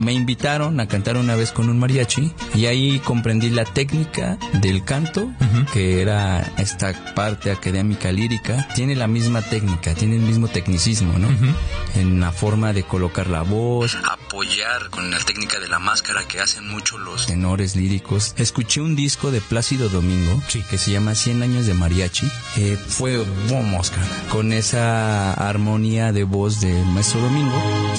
Me invitaron a cantar una vez con un mariachi y ahí comprendí la técnica del canto, que era esta parte académica lírica. Tiene la misma técnica, tiene el mismo tecnicismo, ¿no? En la forma de colocar la voz, apoyar con la técnica de la máscara que hacen mucho los tenores líricos. Escuché un disco de Plácido Domingo, que se llama 100 años de mariachi. Fue boom, Oscar, con esa armonía de voz de Maestro Domingo.